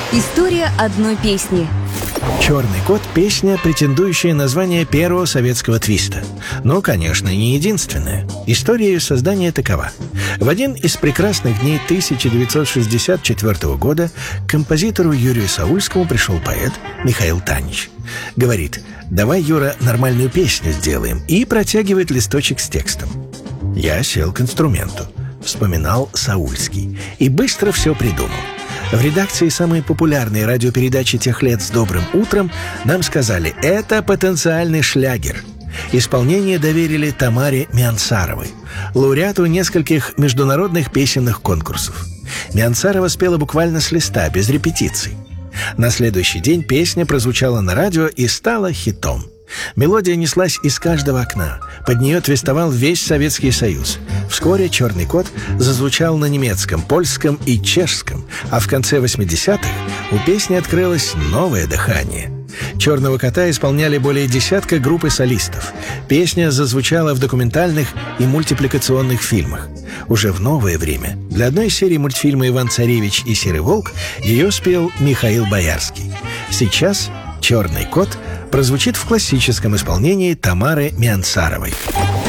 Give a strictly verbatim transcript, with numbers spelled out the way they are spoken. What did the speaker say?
История одной песни. «Черный кот» — песня, претендующая на звание первого советского твиста. Но, конечно, не единственная. История ее создания такова. В один из прекрасных дней тысяча девятьсот шестьдесят четвёртого года к композитору Юрию Саульскому пришел поэт Михаил Танич. Говорит: «Давай, Юра, нормальную песню сделаем», и протягивает листочек с текстом. Я сел к инструменту, вспоминал Саульский, и быстро все придумал. В редакции самой популярной радиопередачи тех лет «С добрым утром» нам сказали: это потенциальный шлягер. Исполнение доверили Тамаре Миансаровой, лауреату нескольких международных песенных конкурсов. Миансарова спела буквально с листа, без репетиций. На следующий день песня прозвучала на радио и стала хитом. Мелодия неслась из каждого окна. Под нее твистовал весь Советский Союз. Вскоре «Черный кот» зазвучал на немецком, польском и чешском, а в конце восьмидесятых у песни открылось новое дыхание. «Черного кота» исполняли более десятка групп и солистов. Песня зазвучала в документальных и мультипликационных фильмах. Уже в новое время для одной серии мультфильма «Иван-Царевич и Серый волк» ее спел Михаил Боярский. Сейчас «Черный кот» прозвучит в классическом исполнении Тамары Миансаровой.